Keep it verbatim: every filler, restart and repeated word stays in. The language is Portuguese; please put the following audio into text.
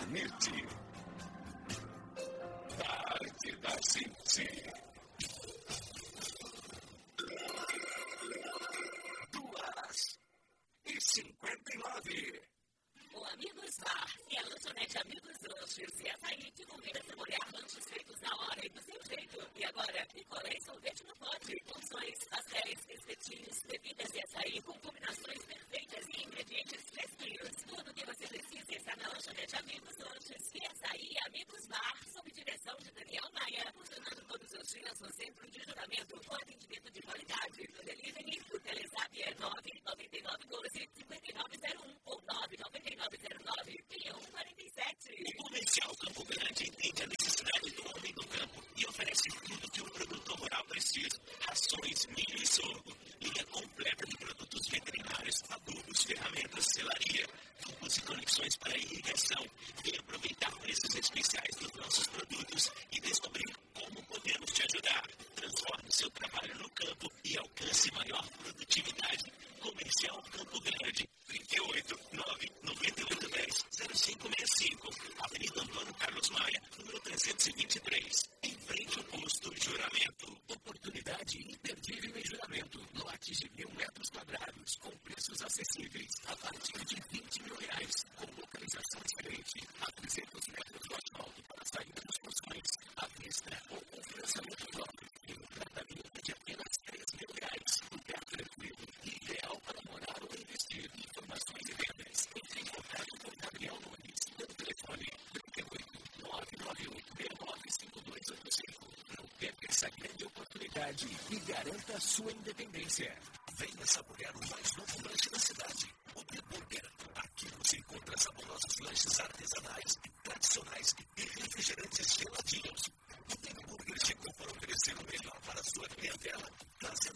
Marmite. Tarde da gente. Duas e cinquenta e nove. O Amigos Bar é a lanchonete Amigos Lanches e açaí que combina saborear lanches feitos na hora e do seu jeito. E agora, picolé e sorvete no pote, porções, pastéis, espetinhos, bebidas e açaí com combinações perfeitas e ingredientes fresquinhos. Tudo o que você precisa está na lanchonete Amigos Lanches e açaí Amigos Bar, sob direção de Daniel Maia, funcionando todos os dias no centro de juramento com atendimento de qualidade. No delivery, o Telezap é nove nove nove um dois cinco nove zero um ou nove nove nove zero nove um quatro sete. O Comercial Campo Grande entende a necessidade do homem do campo e oferece tudo que o produtor rural precisa: rações, milho e sorgo, linha completa de produtos veterinários, adubos, ferramentas, selaria, tubos e conexões para irrigação. Venha aproveitar preços especiais dos nossos produtos e descobrir como podemos te ajudar. Transforme seu trabalho no campo e alcance maior produtividade. Comercial Campo Grande, trinta e oito, nove nove oito um zero, zero cinco seis cinco, Avenida Antônio Carlos Maia, número trezentos e vinte e três, em frente ao posto Juramento. Oportunidade imperdível em Juramento, lote de mil metros quadrados, com preços acessíveis, a partir de vinte mil reais, com localização diferente, a trezentos metros do asfalto para a saída dos porções, à vista ou com financiamento próprio, em um tratamento de apenas três mil reais, lugar tranquilo e ideal para morar ou investir. Informações e vendas, entre em contato com Gabriel Nunes, pelo telefone trinta e oito, nove nove oito, seis nove cinco dois oito cinco. Não perca essa grande oportunidade e garanta sua independência. Venha saborear o mais novo lanche da cidade, o The Burger. Aqui você encontra saborosos lanches artesanais, tradicionais e refrigerantes geladinhos.